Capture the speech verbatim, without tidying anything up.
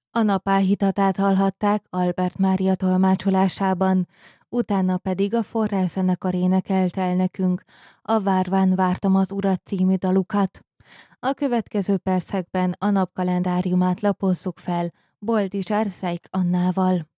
A napállhitatát hallhatták Albert Mária tolmácsolásában, utána pedig a forrászenekar énekelte el nekünk a Várván vártam az urat című dalukat. A következő percekben a napkalendáriumát lapozzuk fel Boldizsár Szeik Annával.